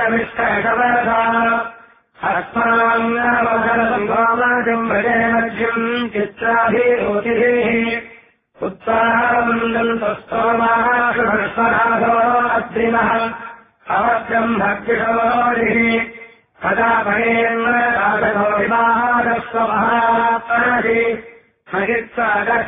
विष्टवधा अस्माङ्गोमाजम् भजेमध्यम् चित्राभिरोचिभिः उत्साहवन्दम् तस्तोमाशुभस्वराधो अद्रिमः अवद्यम् भग्यशोरिः कदा भयेन्द्रदासो विवादस्वमहात्मनसि महित्सागः